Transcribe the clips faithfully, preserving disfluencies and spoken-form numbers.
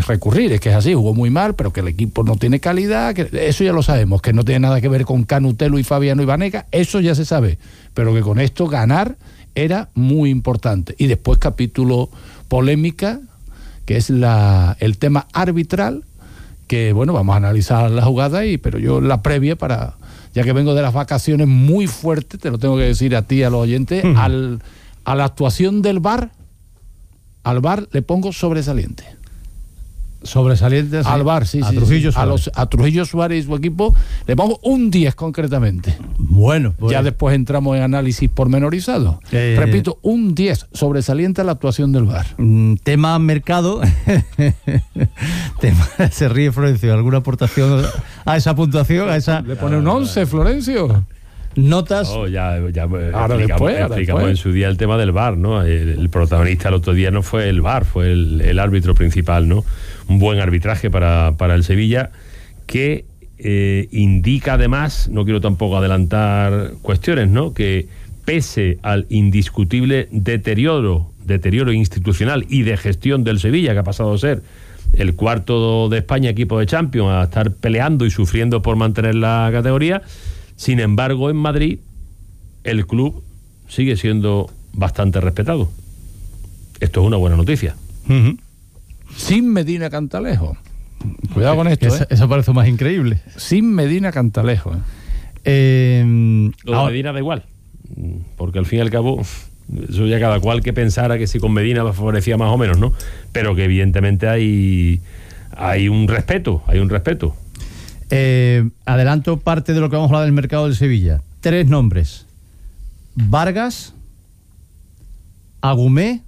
recurrir, es que es así, jugó muy mal, pero que el equipo no tiene calidad, que eso ya lo sabemos, que no tiene nada que ver con Canutelo y Fabiano y Banega, eso ya se sabe, pero que con esto ganar era muy importante. Y después capítulo polémica, que es la el tema arbitral, que bueno, vamos a analizar la jugada, y pero yo la previa para, ya que vengo de las vacaciones muy fuerte, te lo tengo que decir a ti y a los oyentes, uh-huh. al, a la actuación del V A R, al V A R le pongo sobresaliente. Sobresaliente al V A R, sí, a sí, Trujillo sí. A, los, a Trujillo Suárez y su equipo le pongo un diez concretamente. Bueno, pues ya después entramos en análisis pormenorizado. Eh, Repito, un diez sobresaliente a la actuación del V A R. Tema mercado. tema, se ríe Florencio. ¿Alguna aportación a esa puntuación? A esa... Le pone un once, Florencio. Notas. No, ya, ya ahora explicamos, después, ahora explicamos después. en su día el tema del V A R, ¿no? El, el protagonista el otro día no fue el V A R, fue el, el árbitro principal, ¿no? Un buen arbitraje para, para el Sevilla, que eh, indica además, no quiero tampoco adelantar cuestiones, ¿no? Que pese al indiscutible deterioro, deterioro institucional y de gestión del Sevilla, que ha pasado a ser el cuarto de España equipo de Champions, a estar peleando y sufriendo por mantener la categoría. Sin embargo, en Madrid, el club sigue siendo bastante respetado. Esto es una buena noticia. Uh-huh. Sin Medina Cantalejo. Cuidado con esto, eso, ¿eh? Eso parece más increíble. Sin Medina Cantalejo. ¿eh? Eh, Lo de ahora, Medina da igual, porque al fin y al cabo, eso ya cada cual que pensara que si con Medina favorecía más o menos, ¿no? Pero que evidentemente hay, hay un respeto, hay un respeto. Eh, adelanto parte de lo que vamos a hablar del mercado del Sevilla. Tres nombres: Vargas, Agumé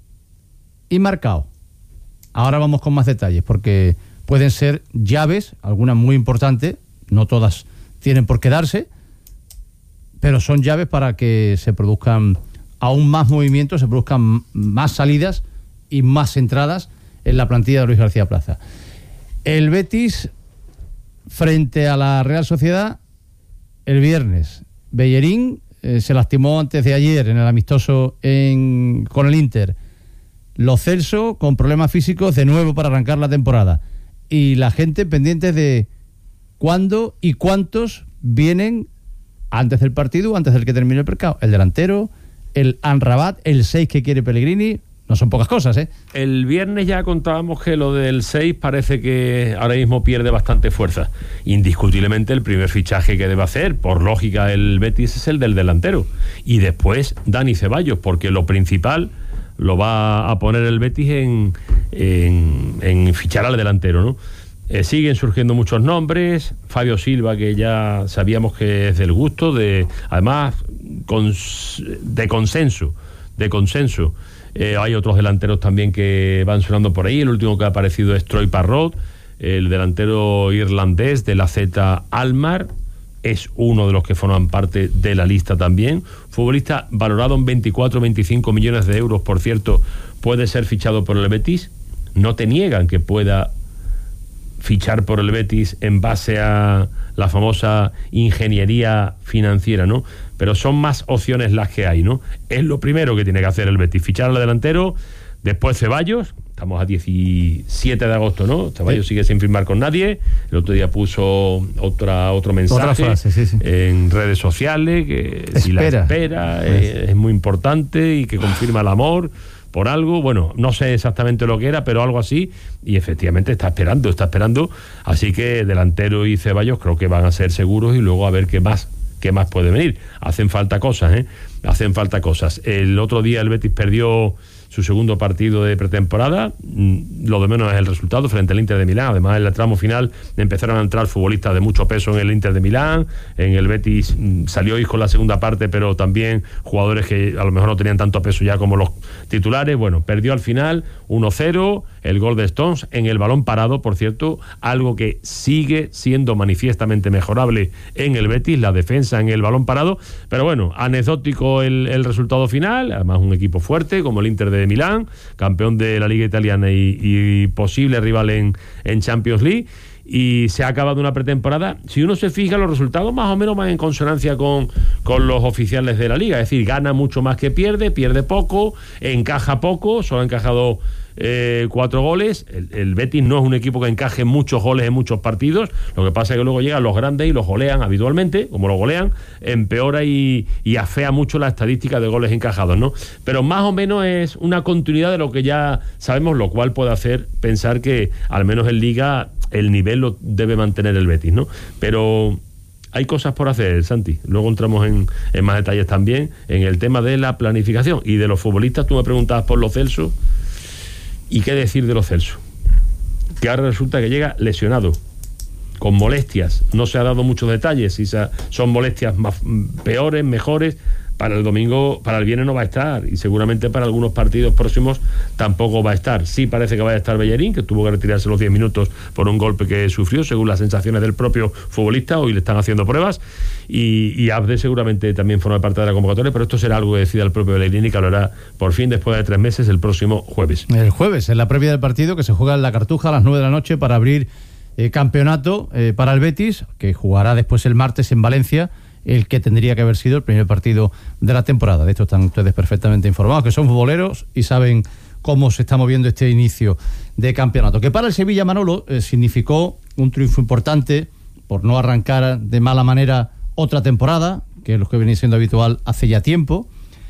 y Marcao. Ahora vamos con más detalles, porque pueden ser llaves, algunas muy importantes, no todas tienen por qué darse, pero son llaves para que se produzcan aún más movimientos, se produzcan más salidas y más entradas en la plantilla de Luis García Plaza. El Betis frente a la Real Sociedad el viernes. Bellerín eh, se lastimó antes de ayer en el amistoso en, con el Inter. Lo Celso con problemas físicos de nuevo para arrancar la temporada. Y la gente pendiente de cuándo y cuántos vienen antes del partido o antes del que termine el mercado. El delantero, el Amrabat, el seis que quiere Pellegrini. No son pocas cosas, ¿eh? El viernes ya contábamos que lo del seis parece que ahora mismo pierde bastante fuerza. Indiscutiblemente el primer fichaje que debe hacer, por lógica, el Betis es el del delantero. Y después Dani Ceballos, porque lo principal lo va a poner el Betis en, en, en fichar al delantero, ¿no? Eh, siguen surgiendo muchos nombres. Fabio Silva, que ya sabíamos que es del gusto, de además cons, de consenso, de consenso. Eh, hay otros delanteros también que van sonando por ahí. El último que ha aparecido es Troy Parrott, el delantero irlandés de la Z Almar. Es uno de los que forman parte de la lista también. Futbolista valorado en veinticuatro, veinticinco millones de euros, por cierto, puede ser fichado por el Betis. No te niegan que pueda fichar por el Betis en base a la famosa ingeniería financiera, ¿no? Pero son más opciones las que hay, ¿no? Es lo primero que tiene que hacer el Betis, fichar al delantero, después Ceballos, estamos a diecisiete de agosto, ¿no? Ceballos sí. sigue sin firmar con nadie, el otro día puso otra, otro mensaje otra frase, sí, sí. en redes sociales, que espera. si la espera es, es muy importante y que confirma el amor por algo, bueno, no sé exactamente lo que era, pero algo así, y efectivamente está esperando, está esperando, así que delantero y Ceballos creo que van a ser seguros y luego a ver qué más, qué más puede venir. Hacen falta cosas, ¿eh? Hacen falta cosas. El otro día el Betis perdió su segundo partido de pretemporada, lo de menos es el resultado frente al Inter de Milán. Además, en el tramo final empezaron a entrar futbolistas de mucho peso en el Inter de Milán, en el Betis salió Isco en la segunda parte, pero también jugadores que a lo mejor no tenían tanto peso ya como los titulares. Bueno, perdió al final uno cero, el gol de Stones en el balón parado, por cierto, algo que sigue siendo manifiestamente mejorable en el Betis, la defensa en el balón parado, pero bueno, anecdótico el, el resultado final. Además un equipo fuerte como el Inter de Milán, campeón de la Liga Italiana y, y posible rival en, en Champions League, y se ha acabado una pretemporada. Si uno se fija, los resultados más o menos van en consonancia con, con los oficiales de la Liga, es decir, gana mucho más que pierde, pierde poco, encaja poco, solo ha encajado eh, cuatro goles. El, el Betis no es un equipo que encaje muchos goles en muchos partidos. Lo que pasa es que luego llegan los grandes y los golean habitualmente. Como lo golean, empeora y, y afea mucho la estadística de goles encajados, ¿no? Pero más o menos es una continuidad de lo que ya sabemos, lo cual puede hacer pensar que al menos en Liga el nivel lo debe mantener el Betis, ¿no? Pero hay cosas por hacer, Santi. Luego entramos en, en más detalles también en el tema de la planificación y de los futbolistas. Tú me preguntabas por Lo Celso. ¿Y qué decir de Lo Celso? Que ahora resulta que llega lesionado, con molestias. No se ha dado muchos detalles, si son molestias más, peores, mejores. Para el domingo, para el viernes no va a estar, y seguramente para algunos partidos próximos tampoco va a estar. Sí parece que vaya a estar Bellerín, que tuvo que retirarse los diez minutos por un golpe que sufrió, según las sensaciones del propio futbolista. Hoy le están haciendo pruebas, y, y Abde seguramente también forma parte de la convocatoria, pero esto será algo que decida el propio Bellerín, que hablará por fin después de tres meses el próximo jueves. El jueves, en la previa del partido, que se juega en la Cartuja a las nueve de la noche para abrir eh, campeonato eh, para el Betis, que jugará después el martes en Valencia, el que tendría que haber sido el primer partido de la temporada. De esto están ustedes perfectamente informados, que son futboleros y saben cómo se está moviendo este inicio de campeonato. Que para el Sevilla, Manolo, eh, significó un triunfo importante por no arrancar de mala manera otra temporada, que es lo que viene siendo habitual hace ya tiempo,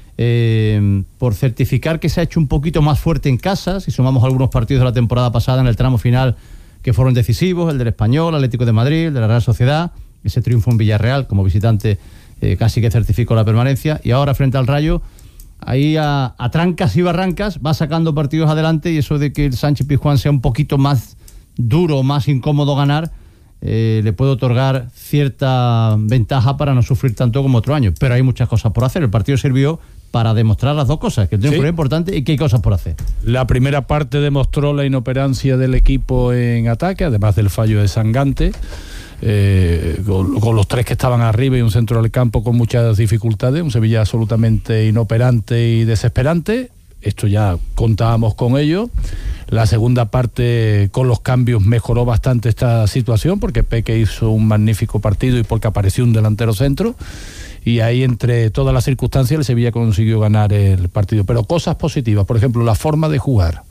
eh, por certificar que se ha hecho un poquito más fuerte en casa, si sumamos algunos partidos de la temporada pasada en el tramo final que fueron decisivos, el del Español, Atlético de Madrid, el de la Real Sociedad, ese triunfo en Villarreal como visitante eh, casi que certificó la permanencia, y ahora frente al Rayo, ahí a, a trancas y barrancas va sacando partidos adelante, y eso de que el Sánchez Pizjuán sea un poquito más duro, más incómodo ganar, eh, le puede otorgar cierta ventaja para no sufrir tanto como otro año, pero hay muchas cosas por hacer. El partido sirvió para demostrar las dos cosas, que el triunfo es importante y que hay cosas por hacer. La primera parte demostró la inoperancia del equipo en ataque, además del fallo de Sangante. Eh, con, con los tres que estaban arriba y un centro del campo con muchas dificultades, un Sevilla absolutamente inoperante y desesperante. Esto ya contábamos con ello. La segunda parte, con los cambios, mejoró bastante esta situación, porque Peque hizo un magnífico partido y porque apareció un delantero centro, y ahí, entre todas las circunstancias, el Sevilla consiguió ganar el partido. Pero cosas positivas, por ejemplo, la forma de jugar.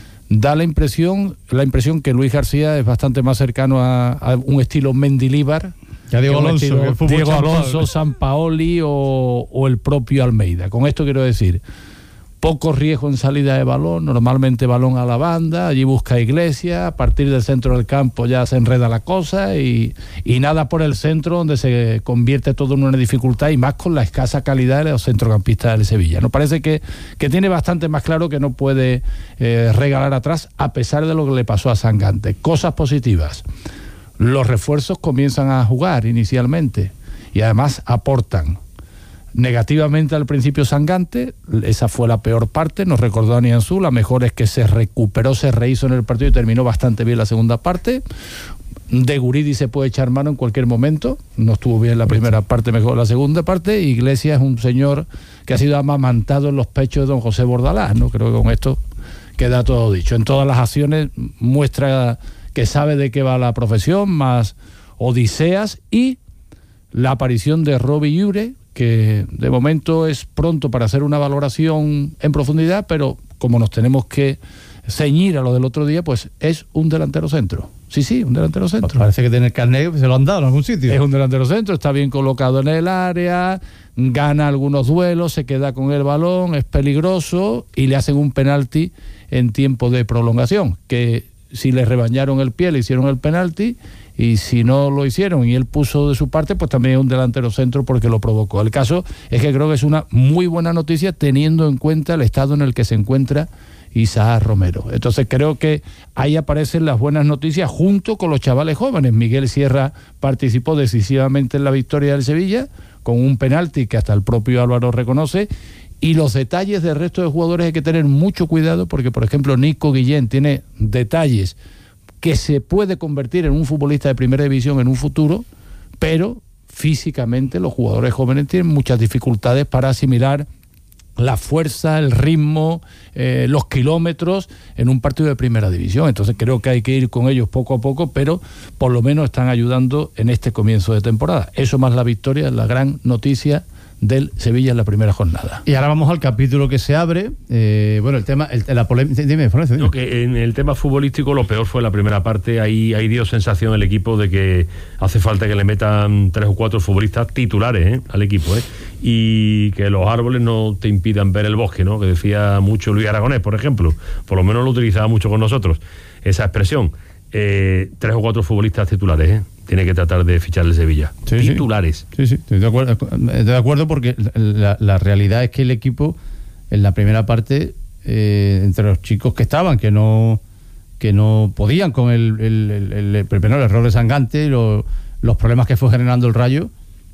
Da la impresión la impresión que Luis García es bastante más cercano a, a un estilo Mendilíbar, ya Diego Alonso, estilo, Diego Alonso, Sampaoli o, o el propio Almeida. Con esto quiero decir, poco riesgo en salida de balón, normalmente balón a la banda, allí busca Iglesias, a partir del centro del campo ya se enreda la cosa, y, y nada por el centro, donde se convierte todo en una dificultad, y más con la escasa calidad de los centrocampistas del Sevilla. Nos parece que, que tiene bastante más claro que no puede eh, regalar atrás, a pesar de lo que le pasó a Sangante. Cosas positivas: los refuerzos comienzan a jugar inicialmente y además aportan. Negativamente al principio Sangante, esa fue la peor parte, nos recordó a Nianzú. La mejor es que se recuperó, se rehizo en el partido y terminó bastante bien la segunda parte. De Guridi se puede echar mano en cualquier momento, no estuvo bien la primera parte, mejor la segunda parte. Iglesias es un señor que ha sido amamantado en los pechos de don José Bordalás, ¿no? Creo que con esto queda todo dicho. En todas las acciones muestra que sabe de qué va la profesión, más odiseas, y la aparición de Robbie Llure, que de momento es pronto para hacer una valoración en profundidad, pero como nos tenemos que ceñir a lo del otro día, pues es un delantero centro. Sí, sí, un delantero centro. Pues parece que tiene el carnet, se lo han dado en algún sitio. Es un delantero centro, está bien colocado en el área, gana algunos duelos, se queda con el balón, es peligroso, y le hacen un penalti en tiempo de prolongación, que si le rebañaron el pie, le hicieron el penalti, y si no lo hicieron y él puso de su parte, pues también es un delantero centro porque lo provocó. El caso es que creo que es una muy buena noticia, teniendo en cuenta el estado en el que se encuentra Isaac Romero. Entonces creo que ahí aparecen las buenas noticias, junto con los chavales jóvenes. Miguel Sierra participó decisivamente en la victoria del Sevilla, con un penalti que hasta el propio Álvaro reconoce. Y los detalles del resto de jugadores hay que tener mucho cuidado, porque, por ejemplo, Nico Guillén tiene detalles que se puede convertir en un futbolista de primera división en un futuro, pero físicamente los jugadores jóvenes tienen muchas dificultades para asimilar la fuerza, el ritmo, eh, los kilómetros en un partido de primera división. Entonces creo que hay que ir con ellos poco a poco, pero por lo menos están ayudando en este comienzo de temporada. Eso más la victoria es la gran noticia del Sevilla en la primera jornada. Y ahora vamos al capítulo que se abre. Eh, bueno, el tema, el, la polémica. Dime, Florencio, dime. No, que en el tema futbolístico lo peor fue la primera parte. Ahí, ahí dio sensación el equipo de que hace falta que le metan tres o cuatro futbolistas titulares, ¿eh? al equipo, ¿eh? Y que los árboles no te impidan ver el bosque, ¿no? Que decía mucho Luis Aragonés, por ejemplo. Por lo menos lo utilizaba mucho con nosotros, esa expresión. Eh, tres o cuatro futbolistas titulares, ¿eh? Tiene que tratar de fichar el Sevilla. Sí, titulares. Sí, sí, estoy de acuerdo, estoy de acuerdo porque la, la realidad es que el equipo en la primera parte, eh, entre los chicos que estaban, que no que no podían con el, el, el, el, el, primero, el error de Sangante, lo, los problemas que fue generando el Rayo,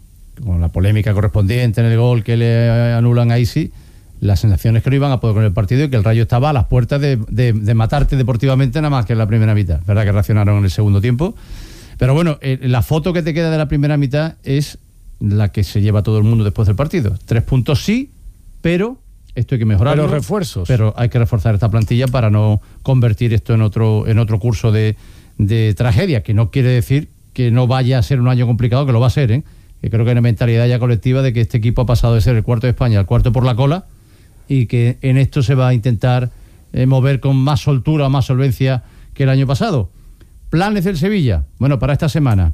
con la polémica correspondiente en el gol que le anulan a Isi, las sensaciones que no iban a poder con el partido y que el Rayo estaba a las puertas de, de, de matarte deportivamente nada más que en la primera mitad. Verdad que reaccionaron en el segundo tiempo, pero bueno, eh, la foto que te queda de la primera mitad es la que se lleva todo el mundo después del partido. Tres puntos sí, pero esto hay que mejorarlo. Pero refuerzos. Pero hay que reforzar esta plantilla para no convertir esto en otro en otro curso de, de tragedia, que no quiere decir que no vaya a ser un año complicado, que lo va a ser, ¿eh? Que creo que hay una mentalidad ya colectiva de que este equipo ha pasado de ser el cuarto de España al cuarto por la cola, y que en esto se va a intentar eh, mover con más soltura o más solvencia que el año pasado. Planes del Sevilla, bueno, para esta semana,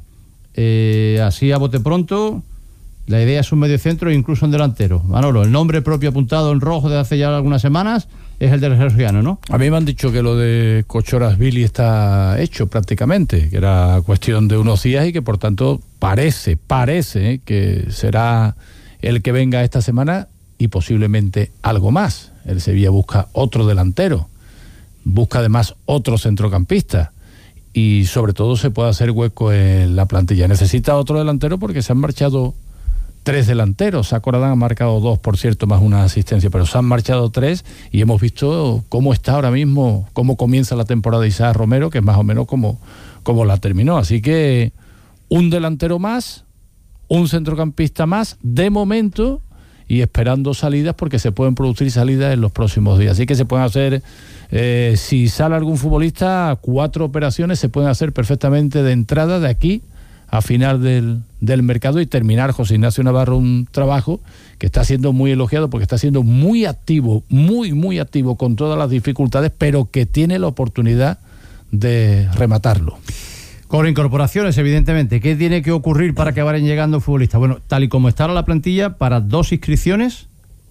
eh, así a bote pronto, la idea es un mediocentro e incluso un delantero. Manolo, el nombre propio apuntado en rojo de hace ya algunas semanas es el del georgiano, ¿no? A mí me han dicho que lo de Kochorazvili está hecho prácticamente, que era cuestión de unos días y que por tanto parece, parece que será el que venga esta semana y posiblemente algo más. El Sevilla busca otro delantero, busca además otro centrocampista y sobre todo se puede hacer hueco en la plantilla. Necesita otro delantero porque se han marchado tres delanteros. Sacoradán ha marcado dos, por cierto, más una asistencia, pero se han marchado tres y hemos visto cómo está ahora mismo, cómo comienza la temporada de Isaac Romero, que es más o menos como, como la terminó. Así que un delantero más, un centrocampista más, de momento, y esperando salidas porque se pueden producir salidas en los próximos días. Así que se pueden hacer, eh, si sale algún futbolista, cuatro operaciones se pueden hacer perfectamente de entrada de aquí a final del, del mercado y terminar José Ignacio Navarro un trabajo que está siendo muy elogiado porque está siendo muy activo, muy, muy activo con todas las dificultades, pero que tiene la oportunidad de rematarlo. Con incorporaciones, evidentemente. ¿Qué tiene que ocurrir para que vayan llegando futbolistas? Bueno, tal y como está ahora la plantilla, para dos inscripciones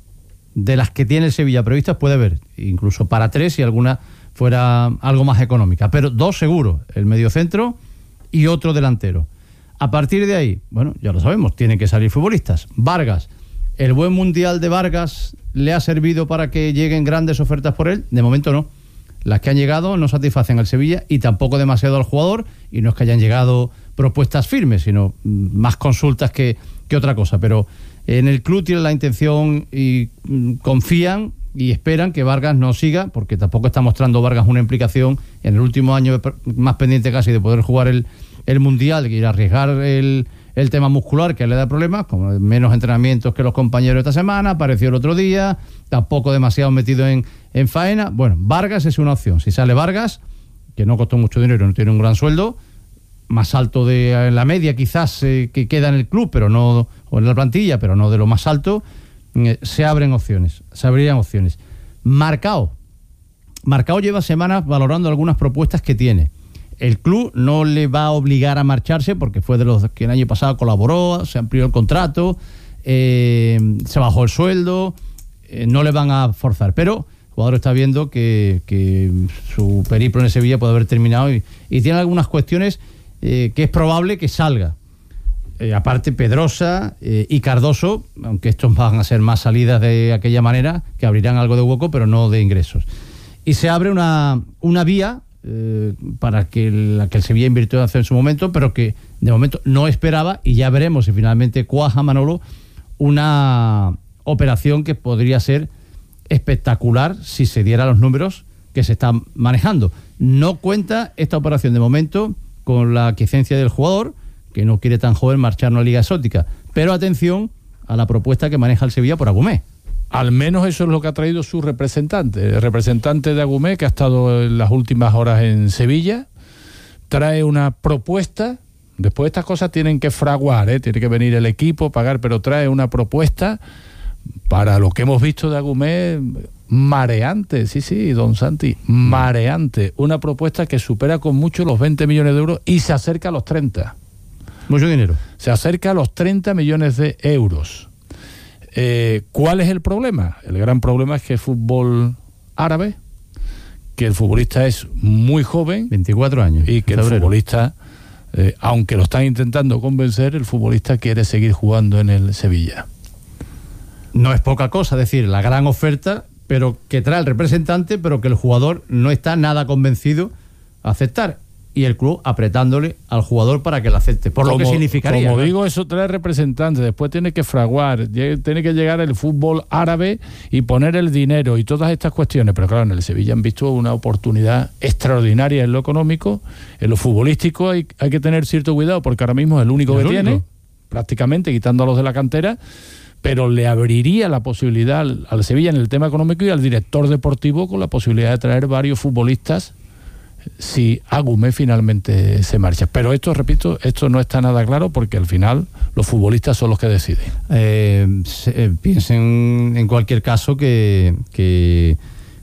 de las que tiene el Sevilla previstas puede haber, incluso para tres si alguna fuera algo más económica, pero dos seguro, el mediocentro y otro delantero. A partir de ahí, bueno, ya lo sabemos, tienen que salir futbolistas. Vargas, ¿el buen mundial de Vargas le ha servido para que lleguen grandes ofertas por él? De momento no. Las que han llegado no satisfacen al Sevilla y tampoco demasiado al jugador, y no es que hayan llegado propuestas firmes, sino más consultas que, que otra cosa. Pero en el club tienen la intención y mm, confían y esperan que Vargas no siga, porque tampoco está mostrando Vargas una implicación en el último año más pendiente casi de poder jugar el, el Mundial, que ir a arriesgar el, el tema muscular que le da problemas, como menos entrenamientos que los compañeros esta semana, apareció el otro día, tampoco demasiado metido en, en faena. Bueno, Vargas es una opción. Si sale Vargas, que no costó mucho dinero, no tiene un gran sueldo, más alto de la media quizás eh, que queda en el club, pero no, o en la plantilla, pero no de lo más alto, eh, se abren opciones, se abrirían opciones. Marcao. Marcao lleva semanas valorando algunas propuestas que tiene. El club no le va a obligar a marcharse porque fue de los que el año pasado colaboró, se amplió el contrato, eh, se bajó el sueldo, eh, no le van a forzar, pero el jugador está viendo que, que su periplo en Sevilla puede haber terminado y, y tiene algunas cuestiones eh, que es probable que salga. Eh, aparte Pedrosa eh, y Cardoso, aunque estos van a ser más salidas de aquella manera, que abrirán algo de hueco, pero no de ingresos. Y se abre una, una vía eh, para que la que el Sevilla invirtió en hacer en su momento, pero que de momento no esperaba, y ya veremos si finalmente cuaja, Manolo, una operación que podría ser espectacular si se diera los números que se están manejando. No cuenta esta operación de momento con la aquiescencia del jugador, que no quiere tan joven marchar a una liga exótica, pero atención a la propuesta que maneja el Sevilla por Agumé. Al menos eso es lo que ha traído su representante, el representante de Agumé, que ha estado en las últimas horas en Sevilla. Trae una propuesta Después estas cosas tienen que fraguar, ¿eh? Tiene que venir el equipo, pagar, pero trae una propuesta para lo que hemos visto de Agumé mareante, sí, sí, don Santi, mareante. Una propuesta que supera con mucho los veinte millones de euros y se acerca a los treinta. Mucho dinero. Se acerca a los treinta millones de euros. Eh, ¿Cuál es el problema? El gran problema es que es fútbol árabe, que el futbolista es muy joven. veinticuatro años. Y que el febrero. futbolista, eh, aunque lo están intentando convencer, el futbolista quiere seguir jugando en el Sevilla. No es poca cosa, es decir, la gran oferta, pero que trae el representante, pero que el jugador no está nada convencido a aceptar. Y el club apretándole al jugador para que lo acepte, por como, lo que significaría. Como ¿no? digo, eso trae representantes, después tiene que fraguar, tiene que llegar el fútbol árabe y poner el dinero y todas estas cuestiones. Pero claro, en el Sevilla han visto una oportunidad extraordinaria en lo económico, en lo futbolístico hay, hay que tener cierto cuidado, porque ahora mismo es el único ¿El que único? tiene, prácticamente quitando a los de la cantera, pero le abriría la posibilidad al, al Sevilla en el tema económico y al director deportivo con la posibilidad de traer varios futbolistas si Agumé finalmente se marcha. Pero esto, repito, esto no está nada claro porque al final los futbolistas son los que deciden. Eh, se, eh, piensen en cualquier caso que, que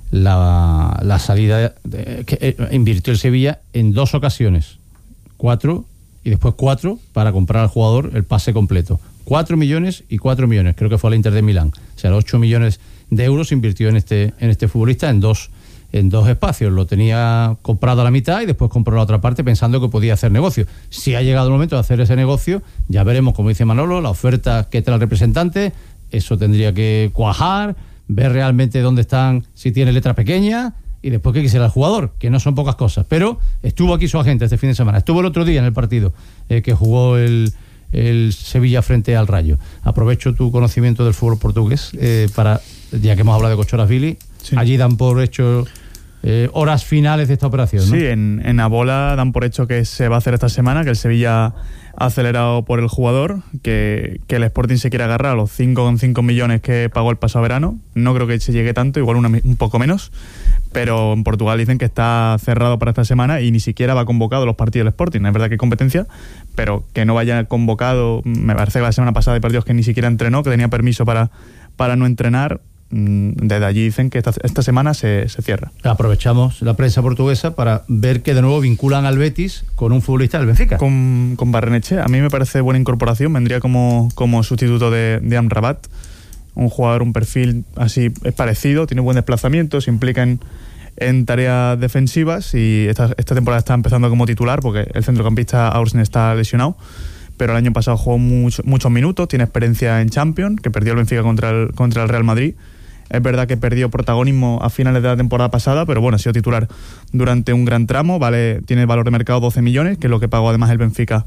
la, la salida de, que eh, invirtió el Sevilla en dos ocasiones, cuatro y después cuatro para comprar al jugador el pase completo. Cuatro millones y cuatro millones, creo que fue a la Inter de Milán. O sea, ocho millones de euros invirtió en este, en este futbolista en dos en dos espacios. Lo tenía comprado a la mitad y después compró la otra parte pensando que podía hacer negocio. Si ha llegado el momento de hacer ese negocio, ya veremos, como dice Manolo, la oferta que trae el representante. Eso tendría que cuajar, ver realmente dónde están, si tiene letra pequeña, y después qué quisiera el jugador, que no son pocas cosas. Pero estuvo aquí su agente este fin de semana, estuvo el otro día en el partido eh, que jugó el, el Sevilla frente al Rayo. Aprovecho tu conocimiento del fútbol portugués eh, para, ya que hemos hablado de Cochoras-Vili, sí. Allí dan por hecho eh, horas finales de esta operación, ¿no? Sí, en, en Abola dan por hecho que se va a hacer esta semana, que el Sevilla ha acelerado por el jugador, que, que el Sporting se quiere agarrar a los cinco coma cinco millones que pagó el pasado verano. No creo que se llegue tanto, igual una, un poco menos, pero en Portugal dicen que está cerrado para esta semana y ni siquiera va convocado a los partidos del Sporting. Es verdad que hay competencia, pero que no vaya convocado, me parece que la semana pasada hay partidos que ni siquiera entrenó, que tenía permiso para, para no entrenar. Desde allí dicen que esta, esta semana se, se cierra. Aprovechamos la prensa portuguesa para ver que de nuevo vinculan al Betis con un futbolista del Benfica. Con, con Barrenechea. A mí me parece buena incorporación. Vendría como, como sustituto de, de Amrabat. Un jugador, un perfil así es parecido, tiene buen desplazamiento, se implica en, en tareas defensivas y esta, esta temporada está empezando como titular porque el centrocampista Aursen está lesionado. Pero el año pasado jugó mucho, muchos minutos, tiene experiencia en Champions, que perdió el Benfica contra el, contra el Real Madrid. Es verdad que perdió protagonismo a finales de la temporada pasada, pero bueno, ha sido titular durante un gran tramo, vale, tiene valor de mercado doce millones, que es lo que pagó además el Benfica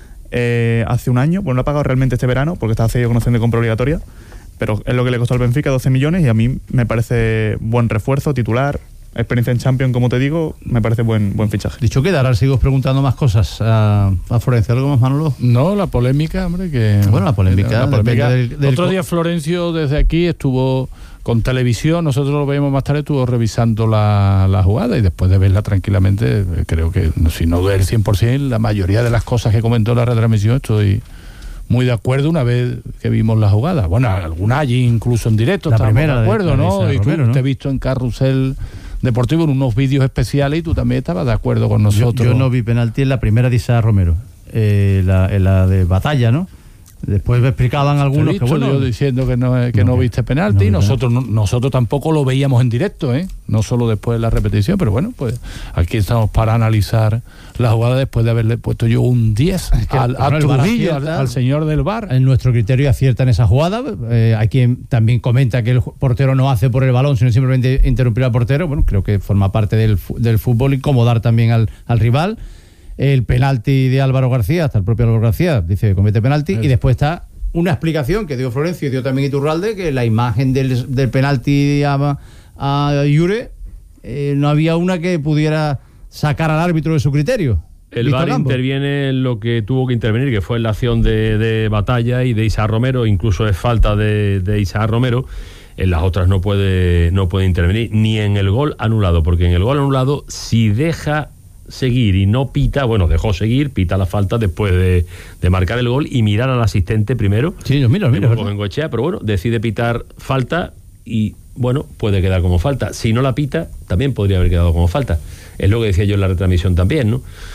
eh, hace un año. Bueno, lo ha pagado realmente este verano, porque está cedido con opción de compra obligatoria, pero es lo que le costó al Benfica, doce millones, y a mí me parece buen refuerzo, titular, experiencia en Champions, como te digo, me parece buen buen fichaje. Dicho queda, ahora sigo preguntando más cosas a, a Florencio. ¿Algo más, Manolo? No, la polémica, hombre, que... Bueno, la polémica... La polémica del, del... Otro día Florencio desde aquí estuvo con televisión, nosotros lo veíamos más tarde, estuvo revisando la, la jugada y después de verla tranquilamente, creo que, si no del cien por ciento, la mayoría de las cosas que comentó la retransmisión estoy muy de acuerdo una vez que vimos la jugada. Bueno, alguna allí incluso en directo la estábamos primera de acuerdo, de, ¿no? de Y tú Romero, ¿no? te he visto en Carrusel Deportivo en unos vídeos especiales y tú también estabas de acuerdo con nosotros. Yo, yo no vi penalti en la primera de Isaac Romero, eh, la, en la de Batalla, ¿no? Después me explicaban algunos visto, que bueno, yo diciendo que no, que no, no viste penalti, no y nosotros no, nosotros tampoco lo veíamos en directo, ¿eh? No solo después de la repetición, pero bueno, pues aquí estamos para analizar la jugada después de haberle puesto yo un diez es que, al, bueno, a Trujillo, al, al señor del V A R. En nuestro criterio acierta en esa jugada. Eh, hay quien también comenta que el portero no hace por el balón, sino simplemente interrumpir al portero. Bueno, creo que forma parte del, del fútbol, incomodar también al, al rival. El penalti de Álvaro García, hasta el propio Álvaro García dice que comete penalti, es. Y después está una explicación que dio Florencio y dio también Iturralde, que la imagen del, del penalti a, a Jure eh, no había una que pudiera sacar al árbitro de su criterio. El V A R interviene en lo que tuvo que intervenir, que fue en la acción de, de Batalla y de Isaac Romero, incluso es falta de, de Isaac Romero. En las otras no puede, no puede intervenir, ni en el gol anulado, porque en el gol anulado, si deja seguir y no pita, bueno, dejó seguir, pita la falta después de, de marcar el gol y mirar al asistente primero. Sí, yo miro, miro. Con Bengoechea, pero bueno, decide pitar falta y, bueno, puede quedar como falta. Si no la pita, también podría haber quedado como falta. Es lo que decía yo en la retransmisión también, ¿no?